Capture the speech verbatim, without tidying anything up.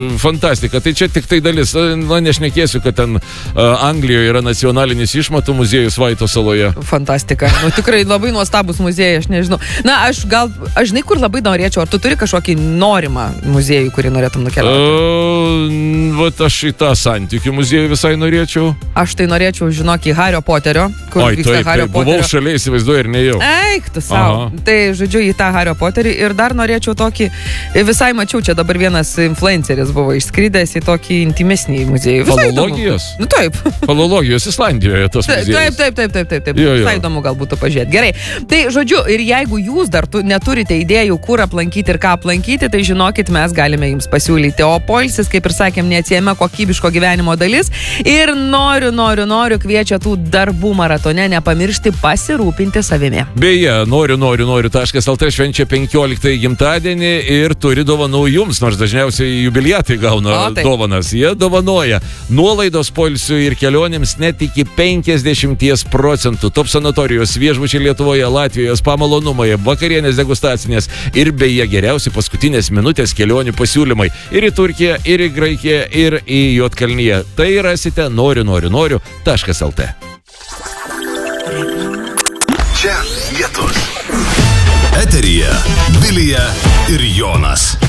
fantastika. Tai čia tik tai dalis. Na, nešnekėsiu, kad ten uh, Anglijoje yra nacionalinis išmatų muziejus Vaito saloje. Fantastika. Nu, tikrai labai nuostabus muziejai, aš nežinau. Na, aš gal, aš žinai, kur labai norėčiau. Ar tu turi kažkokį norimą muziejų, kurį norėtum nukeliauti? Uh, vat aš į tą santykių muziejų visai norėčiau. Aš tai norėčiau, žinok, į Hario Poterio, kur Oi, vyksta taip, Hario taip, Poterio. buvau šalia, įsivaizduoju, ir nejau. Eik, tu savo. Tai, žodžiu, į tą Hario Poterį ir dar norėčiau tokį, visai mačiau, čia dabar vienas influenceris buvo išskridęs į tokį intimesnį muziejų. Falologijos? Nu, taip. Falologijos Islandijoje tos muziejus. Taip, taip, taip, taip, taip, taip. Jo, jo. Visai įdomu gal būtų pažiūrėti. Gerai. Tai, žodžiu, ir jeigu jūs dar tu, neturite idėjų, kur aplankyti ir ką aplankyti, tai žinokit, mes galime jums pasiūlyti. O poilsis, kaip ir sakėm, neatsiejama kokybiško gyvenimo dalis. Ir noriu, noriu, noriu kviečia tų darbų maratone nepamiršti pasirūpinti savimi. Beje, noriu, noriu, noriu. Taškas L T švenčia penkioliktąjį gimtadienį ir turi dovanų jums, nors dažniausiai jubiliatai gauna O, taip. dovanas. Jie dovanoja nuolaidos poilsiui ir kelionėms net iki penkiasdešimt procentų. Top sanatorijos viešbučiai Lietuvoje, Latvijoje, spa malonumai, vakarienės degustacinės ir beje geriausi paskutinės minutės kelionių pasiūlymai ir į Turkiją, ir į Graikiją, ir į Juodkalniją. Tai rasite noriu, noriu, noriu. Taškas L T. Čia Lietus. Eteryje Vilija ir Jonas.